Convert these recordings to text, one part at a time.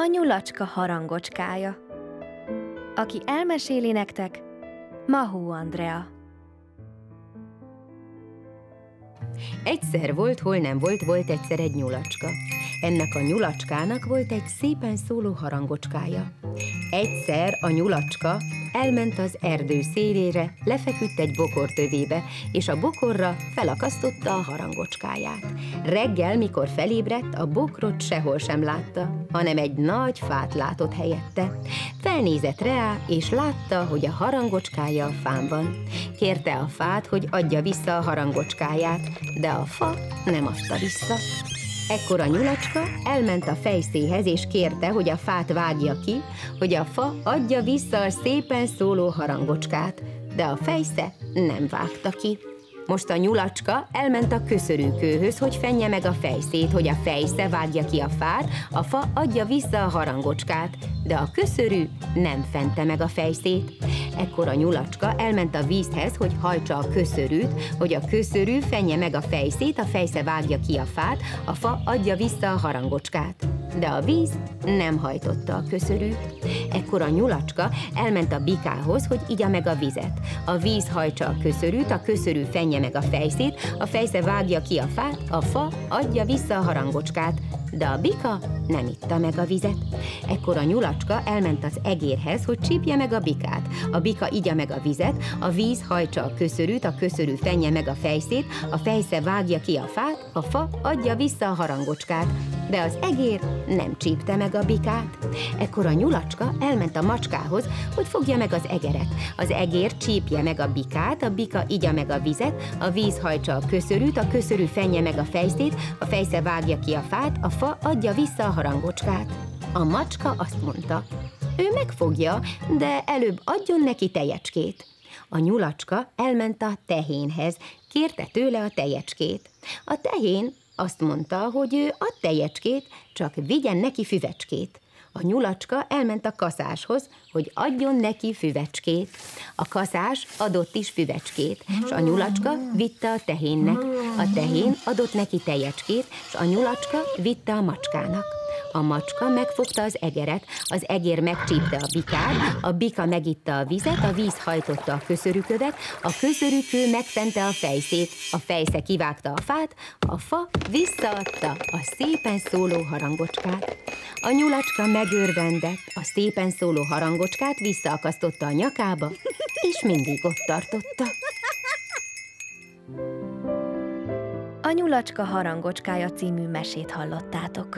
A nyulacska harangocskája. Aki elmeséli nektek, Mahó Andrea. Egyszer volt, hol nem volt, volt egyszer egy nyulacska. Ennek a nyulacskának volt egy szépen szóló harangocskája. Egyszer a nyulacska elment az erdő szélére, lefeküdt egy bokor tövébe, és a bokorra felakasztotta a harangocskáját. Reggel, mikor felébredt, a bokrot sehol sem látta, hanem egy nagy fát látott helyette. Felnézett rá, és látta, hogy a harangocskája a fán van. Kérte a fát, hogy adja vissza a harangocskáját, de a fa nem adta vissza. Ekkor a nyulacska elment a fejszéhez, és kérte, hogy a fát vágja ki, hogy a fa adja vissza a szépen szóló harangocskát, de a fejsze nem vágta ki. Most a nyulacska elment a köszörűkőhöz, hogy fenje meg a fejszét, hogy a fejsze vágja ki a fát, a fa adja vissza a harangocskát, de a köszörű nem fente meg a fejszét. Ekkor a nyulacska elment a vízhez, hogy hajtsa a köszörűt, hogy a köszörű fenje meg a fejszét, a fejsze vágja ki a fát, a fa adja vissza a harangocskát. De a víz nem hajtotta a köszörűt. Ekkor a nyulacska elment a bikához, hogy igya meg a vizet. A víz hajtsa a köszörű fenje meg a fejszét, a fejsze vágja ki a fát, a fa adja vissza a harangocskát, de a bika nem itta meg a vizet. Ekkor a nyulacska elment az egérhez, hogy csípje meg a bikát. A bika igya meg a vizet, a víz hajtsa a köszörű fenje meg a fejszét, a fejsze vágja ki a fát, a fa adja vissza a harangocskát, de az egér nem csípte meg a bikát. Ekkor a nyulacska elment a macskához, hogy fogja meg az egeret. Az egér csípje meg a bikát, a bika igya meg a vizet, a víz hajtsa a köszörű fenje meg a fejszét, a fejsze vágja ki a fát, a fa adja vissza a harangocskát. A macska azt mondta, ő megfogja, de előbb adjon neki tejecskét. A nyulacska elment a tehénhez, kérte tőle a tejecskét. A tehén azt mondta, hogy ő ad tejecskét, csak vigyen neki füvecskét. A nyulacska elment a kaszáshoz, hogy adjon neki füvecskét. A kaszás adott is füvecskét, és a nyulacska vitte a tehénnek. A tehén adott neki tejecskét, és a nyulacska vitte a macskának. A macska megfogta az egeret, az egér megcsípte a bikát, a bika megitta a vizet, a víz hajtotta a köszörűkövet, a köszörűkő megfente a fejszét, a fejsze kivágta a fát, a fa visszaadta a szépen szóló harangocskát. A nyulacska megörvendett, a szépen szóló harangocskát visszaakasztotta a nyakába, és mindig ott tartotta. A Nyulacska harangocskája című mesét hallottátok.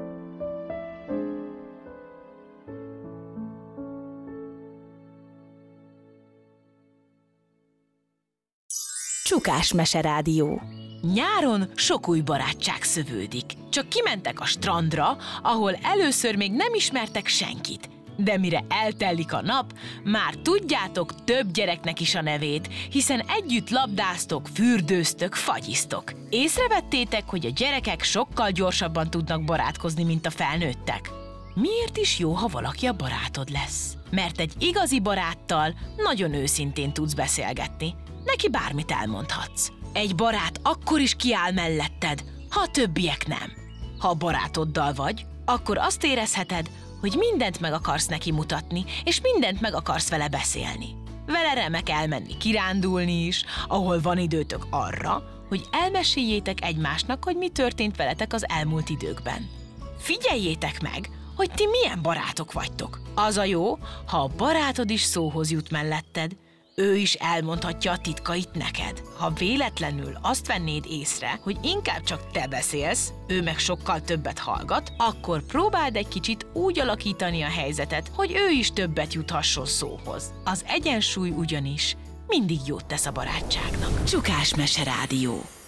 Csukás Meserádió. Nyáron sok új barátság szövődik. Csak kimentek a strandra, ahol először még nem ismertek senkit. De mire eltelik a nap, már tudjátok több gyereknek is a nevét, hiszen együtt labdáztok, fürdőztök, fagyiztok. Észrevettétek, hogy a gyerekek sokkal gyorsabban tudnak barátkozni, mint a felnőttek? Miért is jó, ha valaki a barátod lesz? Mert egy igazi baráttal nagyon őszintén tudsz beszélgetni. Neki bármit elmondhatsz. Egy barát akkor is kiáll melletted, ha a többiek nem. Ha a barátoddal vagy, akkor azt érezheted, hogy mindent meg akarsz neki mutatni, és mindent meg akarsz vele beszélni. Vele remek elmenni kirándulni is, ahol van időtök arra, hogy elmeséljétek egymásnak, hogy mi történt veletek az elmúlt időkben. Figyeljétek meg, hogy ti milyen barátok vagytok. Az a jó, ha a barátod is szóhoz jut melletted, ő is elmondhatja a titkait neked. Ha véletlenül azt vennéd észre, hogy inkább csak te beszélsz, ő meg sokkal többet hallgat, akkor próbáld egy kicsit úgy alakítani a helyzetet, hogy ő is többet juthasson szóhoz. Az egyensúly ugyanis mindig jót tesz a barátságnak. Csukás Meserádió.